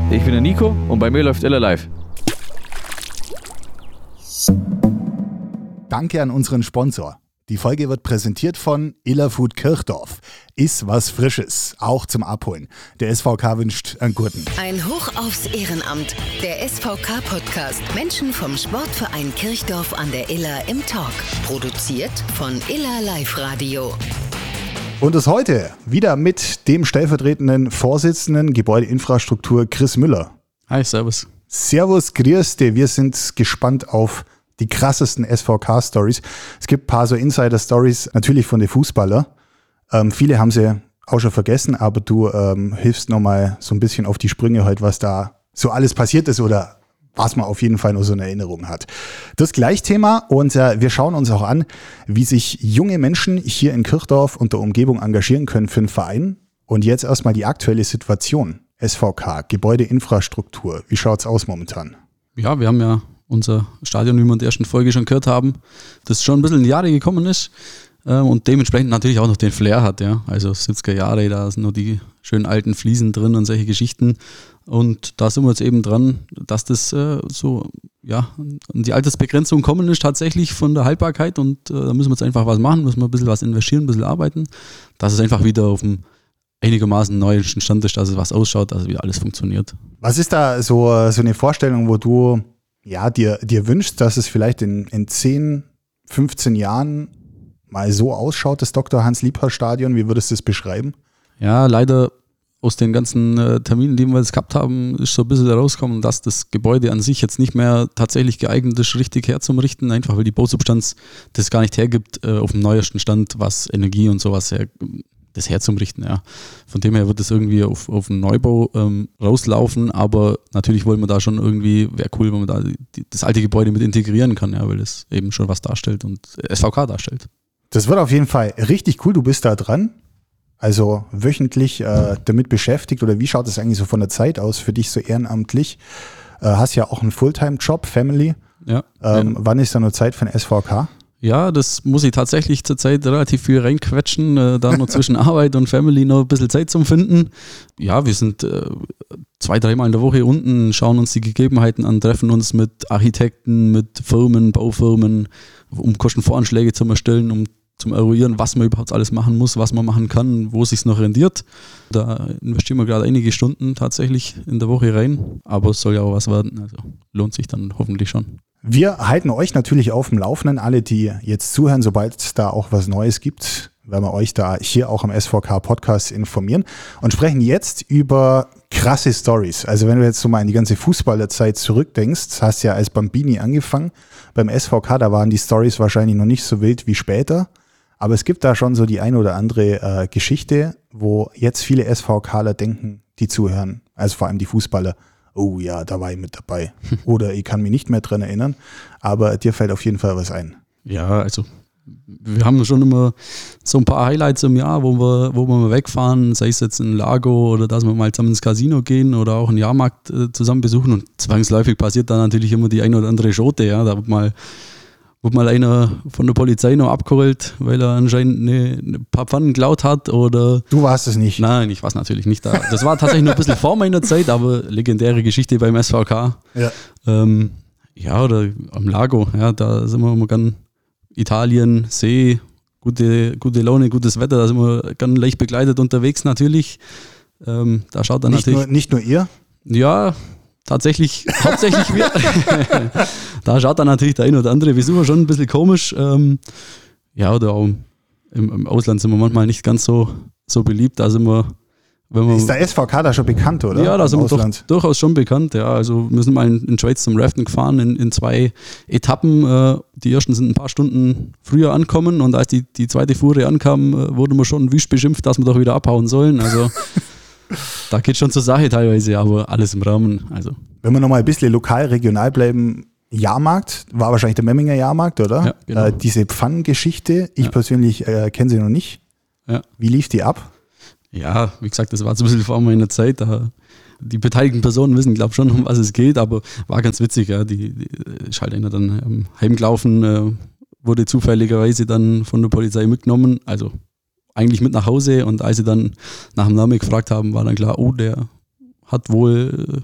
Ich bin der Nico und bei mir läuft Illa live. Danke an unseren Sponsor. Die Folge wird präsentiert von Illa Food Kirchdorf. Iss was Frisches, auch zum Abholen. Der SVK wünscht einen guten. Ein Hoch aufs Ehrenamt. Der SVK-Podcast. Menschen vom Sportverein Kirchdorf an der Iller im Talk. Produziert von Iller Live Radio. Und das heute wieder mit dem stellvertretenden Vorsitzenden Gebäudeinfrastruktur Chris Müller. Hi, servus. Servus, grüß dich. Wir sind gespannt auf die krassesten SVK-Stories. Es gibt ein paar so Insider-Stories, natürlich von den Fußballern. Viele haben sie auch schon vergessen, aber du hilfst nochmal so ein bisschen auf die Sprünge heute, was da so alles passiert ist oder was man auf jeden Fall nur so eine Erinnerung hat. Das Gleichthema und wir schauen uns auch an, wie sich junge Menschen hier in Kirchdorf und der Umgebung engagieren können für einen Verein. Und jetzt erstmal die aktuelle Situation. SVK, Gebäudeinfrastruktur. Wie schaut's aus momentan? Ja, wir haben ja unser Stadion, wie wir in der ersten Folge schon gehört haben, das schon ein bisschen in die Jahre gekommen ist und dementsprechend natürlich auch noch den Flair hat. Ja. Also 70er Jahre, da sind noch die schönen alten Fliesen drin und solche Geschichten. Und da sind wir jetzt eben dran, dass das so ja an die Altersbegrenzung kommen ist tatsächlich von der Haltbarkeit und da müssen wir jetzt einfach was machen, müssen wir ein bisschen was investieren, ein bisschen arbeiten, dass es einfach wieder auf dem einigermaßen neuesten Stand ist, dass es was ausschaut, dass wieder alles funktioniert. Was ist da so eine Vorstellung, wo du dir wünschst, dass es vielleicht in 10, 15 Jahren mal so ausschaut, das Dr. Hans-Liebherr-Stadion? Wie würdest du es beschreiben? Ja, leider aus den ganzen Terminen, die wir jetzt gehabt haben, ist so ein bisschen herausgekommen, dass das Gebäude an sich jetzt nicht mehr tatsächlich geeignet ist, richtig herzurichten, einfach weil die Bausubstanz das gar nicht hergibt, auf dem neuesten Stand, was Energie und sowas das herzurichten. Ja. Von dem her wird es irgendwie auf einen Neubau rauslaufen, aber natürlich wollen wir da schon irgendwie, wäre cool, wenn man da das alte Gebäude mit integrieren kann, ja, weil es eben schon was darstellt und SVK darstellt. Das wird auf jeden Fall richtig cool, du bist da dran, also wöchentlich damit beschäftigt, oder wie schaut es eigentlich so von der Zeit aus für dich so ehrenamtlich? Hast ja auch einen Fulltime-Job, Family. Ja. Wann ist da nur Zeit für ein SVK? Ja, das muss ich tatsächlich zurzeit relativ viel reinquetschen, da noch zwischen Arbeit und Family noch ein bisschen Zeit zum Finden. Ja, wir sind 2-3 Mal in der Woche unten, schauen uns die Gegebenheiten an, treffen uns mit Architekten, mit Firmen, Baufirmen, um Kostenvoranschläge zu erstellen, um zum Eruieren, was man überhaupt alles machen muss, was man machen kann, wo es sich noch rendiert. Da investieren wir gerade einige Stunden tatsächlich in der Woche rein, aber es soll ja auch was werden, also lohnt sich dann hoffentlich schon. Wir halten euch natürlich auf dem Laufenden, alle, die jetzt zuhören, sobald es da auch was Neues gibt, werden wir euch da hier auch am SVK-Podcast informieren und sprechen jetzt über krasse Stories. Also wenn du jetzt so mal in die ganze Fußballerzeit zurückdenkst, hast ja als Bambini angefangen beim SVK, da waren die Stories wahrscheinlich noch nicht so wild wie später, aber es gibt da schon so die eine oder andere Geschichte, wo jetzt viele SVKler denken, die zuhören, also vor allem die Fußballer, oh ja, da war ich mit dabei. Oder ich kann mich nicht mehr dran erinnern, aber dir fällt auf jeden Fall was ein. Ja, also wir haben schon immer so ein paar Highlights im Jahr, wo wir mal wegfahren, sei es jetzt ein Lago oder dass wir mal zusammen ins Casino gehen oder auch einen Jahrmarkt zusammen besuchen und zwangsläufig passiert dann natürlich immer die eine oder andere Schote, ja, da wird mal einer von der Polizei noch abgeholt, weil er anscheinend ein paar Pfannen geklaut hat oder... Du warst es nicht? Nein, ich war es natürlich nicht da. Das war tatsächlich nur ein bisschen vor meiner Zeit, aber legendäre Geschichte beim SVK. Ja. Ja, oder am Lago, ja, da sind wir immer ganz Italien, See, gute Laune, gutes Wetter, da sind wir ganz leicht begleitet unterwegs natürlich. Da schaut dann Nicht nur ihr? Ja, tatsächlich, hauptsächlich wir. Da schaut dann natürlich der eine oder andere Besucher schon ein bisschen komisch. Ja, oder auch im Ausland sind wir manchmal nicht ganz so beliebt. Da sind wir, ist der SVK da schon bekannt, oder? Ja, da sind wir durchaus schon bekannt. Ja, also wir sind mal in Schweiz zum Raften gefahren in 2 Etappen. Die ersten sind ein paar Stunden früher angekommen und als die zweite Fuhre ankam, wurde man schon wüst beschimpft, dass wir doch wieder abhauen sollen. Also da geht schon zur Sache teilweise, aber alles im Rahmen. Also. Wenn wir nochmal ein bisschen lokal, regional bleiben, Jahrmarkt, war wahrscheinlich der Memminger Jahrmarkt, oder? Ja, genau. Diese Pfannengeschichte, ich persönlich kenne sie noch nicht. Ja. Wie lief die ab? Ja, wie gesagt, das war so ein bisschen vor meiner Zeit. Die beteiligten Personen wissen, glaube ich, schon, um was es geht, aber war ganz witzig. Ja. Die ist halt einer dann heimgelaufen, wurde zufälligerweise dann von der Polizei mitgenommen, also eigentlich mit nach Hause, und als sie dann nach dem Namen gefragt haben, war dann klar, oh, der hat wohl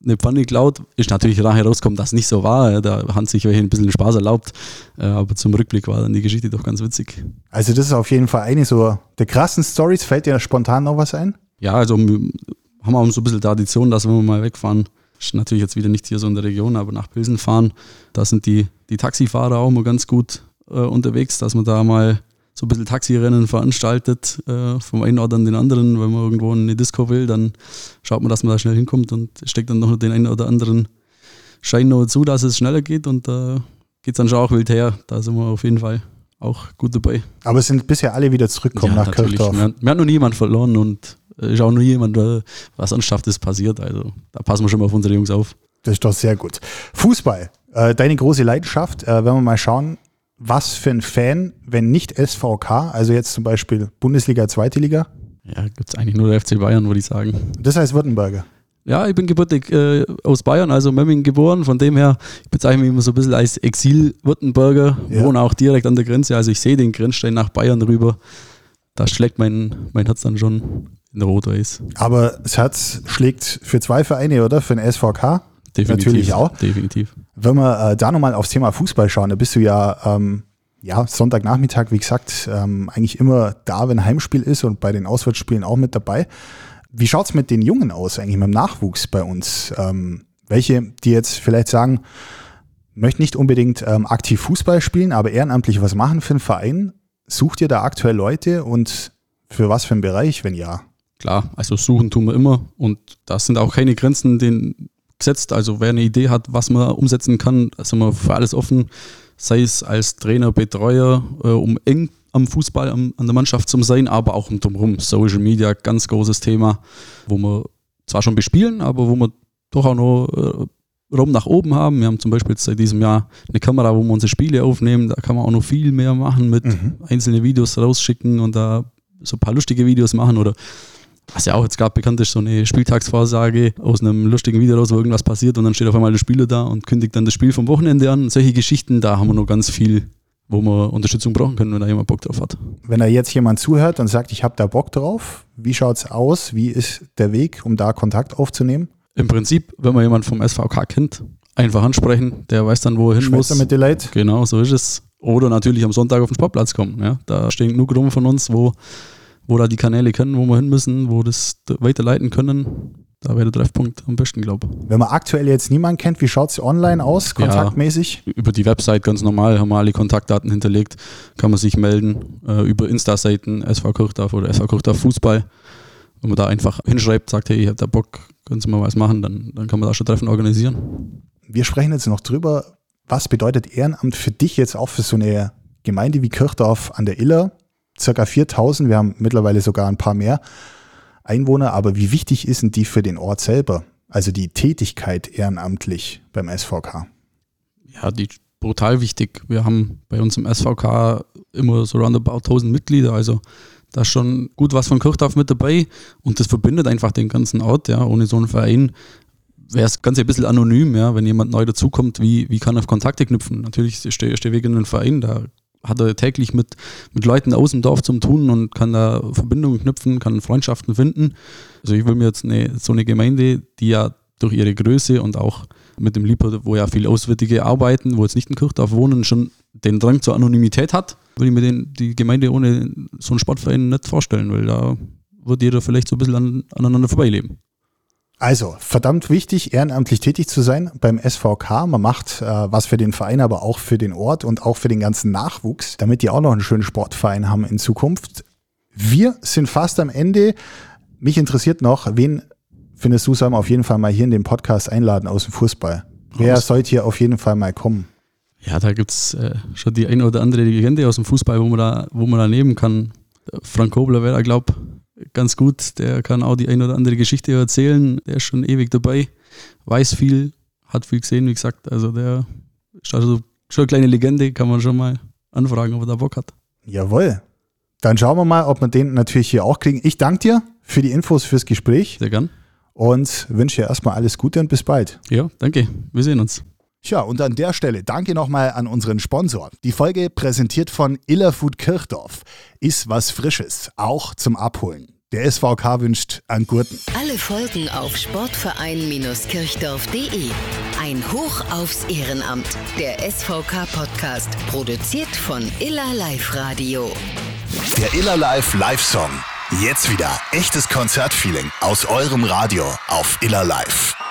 eine Pfanne geklaut. Ist natürlich nachher rausgekommen, dass es nicht so war. Da haben sich welche ein bisschen Spaß erlaubt. Aber zum Rückblick war dann die Geschichte doch ganz witzig. Also das ist auf jeden Fall eine so der krassen Stories. Fällt dir spontan noch was ein? Ja, also wir haben auch so ein bisschen Tradition, dass wenn wir mal wegfahren, ist natürlich jetzt wieder nicht hier so in der Region, aber nach Pilsen fahren, da sind die Taxifahrer auch mal ganz gut unterwegs, dass man da mal so ein bisschen Taxirennen veranstaltet, vom einen oder den anderen. Wenn man irgendwo in eine Disco will, dann schaut man, dass man da schnell hinkommt und steckt dann noch den einen oder anderen Schein noch zu, dass es schneller geht und da geht es dann schon auch wild her. Da sind wir auf jeden Fall auch gut dabei. Aber es sind bisher alle wieder zurückgekommen nach Kirchdorf. Wir haben noch niemand verloren und ist auch noch niemand, was Ernsthaftes passiert. Also da passen wir schon mal auf unsere Jungs auf. Das ist doch sehr gut. Fußball, deine große Leidenschaft. Wenn wir mal schauen, was für ein Fan, wenn nicht SVK, also jetzt zum Beispiel Bundesliga, Zweite Liga? Ja, gibt es eigentlich nur der FC Bayern, würde ich sagen. Das heißt Württemberger? Ja, ich bin gebürtig aus Bayern, also Memmingen geboren. Von dem her, ich bezeichne mich immer so ein bisschen als Exil-Württemberger, wohne auch direkt an der Grenze. Also ich sehe den Grenzstein nach Bayern rüber. Da schlägt mein Herz dann schon in Rot-Weiß. Aber das Herz schlägt für zwei Vereine, oder? Für den SVK? Definitiv, natürlich auch. Definitiv. Wenn wir da nochmal aufs Thema Fußball schauen, da bist du ja, Sonntagnachmittag, wie gesagt, eigentlich immer da, wenn Heimspiel ist und bei den Auswärtsspielen auch mit dabei. Wie schaut es mit den Jungen aus, eigentlich mit dem Nachwuchs bei uns? Welche, die jetzt vielleicht sagen, möchten nicht unbedingt aktiv Fußball spielen, aber ehrenamtlich was machen für einen Verein. Sucht ihr da aktuell Leute und für was für einen Bereich, wenn ja? Klar, also suchen tun wir immer und da sind auch keine Grenzen gesetzt. Also wer eine Idee hat, was man umsetzen kann, da sind wir für alles offen. Sei es als Trainer, Betreuer, um eng am Fußball, an der Mannschaft zu sein, aber auch drumherum. Social Media, ganz großes Thema, wo wir zwar schon bespielen, aber wo wir doch auch noch Raum nach oben haben. Wir haben zum Beispiel seit diesem Jahr eine Kamera, wo wir unsere Spiele aufnehmen. Da kann man auch noch viel mehr machen mit einzelnen Videos rausschicken und da so ein paar lustige Videos machen oder was ja auch jetzt gerade bekannt ist, so eine Spieltagsvorsage aus einem lustigen Video raus, wo irgendwas passiert und dann steht auf einmal der Spieler da und kündigt dann das Spiel vom Wochenende an. Solche Geschichten, da haben wir noch ganz viel, wo wir Unterstützung brauchen können, wenn da jemand Bock drauf hat. Wenn da jetzt jemand zuhört und sagt, ich habe da Bock drauf, wie schaut's aus? Wie ist der Weg, um da Kontakt aufzunehmen? Im Prinzip, wenn man jemanden vom SVK kennt, einfach ansprechen, der weiß dann, wo er hin muss. Schwester mit den Leuten. Genau, so ist es. Oder natürlich am Sonntag auf den Sportplatz kommen. Ja. Da stehen genug rum von uns, wo da die Kanäle kennen, wo wir hin müssen, wo das weiterleiten können. Da wäre der Treffpunkt am besten, glaube ich. Wenn man aktuell jetzt niemanden kennt, wie schaut es online aus, kontaktmäßig? Ja, über die Website ganz normal, haben wir alle Kontaktdaten hinterlegt, kann man sich melden, über Insta-Seiten, SV Kirchdorf oder SV Kirchdorf Fußball. Wenn man da einfach hinschreibt, sagt, hey, ich hab da Bock, können Sie mal was machen, dann kann man da schon Treffen organisieren. Wir sprechen jetzt noch drüber, was bedeutet Ehrenamt für dich jetzt auch für so eine Gemeinde wie Kirchdorf an der Iller? Circa 4.000, wir haben mittlerweile sogar ein paar mehr Einwohner, aber wie wichtig ist denn die für den Ort selber? Also die Tätigkeit ehrenamtlich beim SVK? Ja, die ist brutal wichtig. Wir haben bei uns im SVK immer so roundabout 1.000 Mitglieder, also da ist schon gut was von Kirchdorf mit dabei und das verbindet einfach den ganzen Ort. Ja. Ohne so einen Verein wäre es ganz ein bisschen anonym, ja. Wenn jemand neu dazukommt, wie kann er auf Kontakte knüpfen? Natürlich ist der Weg in einen Verein, da hat er täglich mit Leuten aus dem Dorf zum Tun und kann da Verbindungen knüpfen, kann Freundschaften finden. Also ich will mir jetzt so eine Gemeinde, die ja durch ihre Größe und auch mit dem Liebhaber, wo ja viele Auswärtige arbeiten, wo jetzt nicht in Kirchdorf wohnen, schon den Drang zur Anonymität hat, würde ich mir die Gemeinde ohne so einen Sportverein nicht vorstellen, weil da wird jeder vielleicht so ein bisschen aneinander vorbeileben. Also, verdammt wichtig, ehrenamtlich tätig zu sein beim SVK. Man macht was für den Verein, aber auch für den Ort und auch für den ganzen Nachwuchs, damit die auch noch einen schönen Sportverein haben in Zukunft. Wir sind fast am Ende. Mich interessiert noch, wen findest du, sollen wir auf jeden Fall mal hier in den Podcast einladen aus dem Fußball? Wer sollte hier auf jeden Fall mal kommen? Ja, da gibt es schon die eine oder andere Legende aus dem Fußball, wo man da nehmen kann. Frank Kobler wäre da, glaube ich, ganz gut, der kann auch die eine oder andere Geschichte erzählen, der ist schon ewig dabei, weiß viel, hat viel gesehen, wie gesagt, also der ist also schon eine kleine Legende, kann man schon mal anfragen, ob er da Bock hat. Jawohl, dann schauen wir mal, ob wir den natürlich hier auch kriegen. Ich danke dir für die Infos, fürs Gespräch. Sehr gern. Und wünsche dir erstmal alles Gute und bis bald. Ja, danke, wir sehen uns. Tja, und an der Stelle danke nochmal an unseren Sponsor. Die Folge präsentiert von Iller Food Kirchdorf. Ist was Frisches, auch zum Abholen. Der SVK wünscht einen guten. Alle Folgen auf sportverein-kirchdorf.de. Ein Hoch aufs Ehrenamt. Der SVK-Podcast, produziert von Iller Live Radio. Der Iller Live Live-Song. Jetzt wieder echtes Konzertfeeling aus eurem Radio auf Iller Live.